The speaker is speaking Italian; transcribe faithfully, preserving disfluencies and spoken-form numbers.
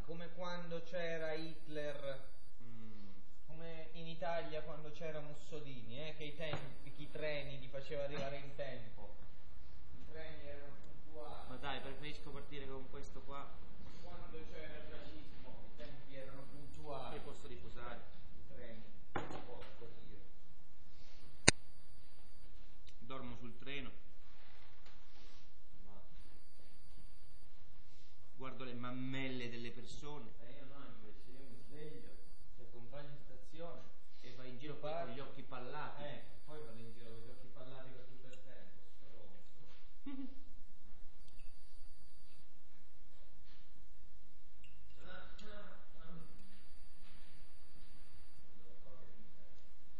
come quando c'era Hitler, mm, come in Italia quando c'era Mussolini, eh, che i, tempi, che i treni li faceva arrivare in tempo, i treni erano puntuali. Ma dai, preferisco partire con questo qua. Quando c'era il fascismo i tempi erano puntuali. E posso riposare. I treni, non posso io. Dormo sul treno. Ma guardo le mammelle delle persone. E io no, invece io mi sveglio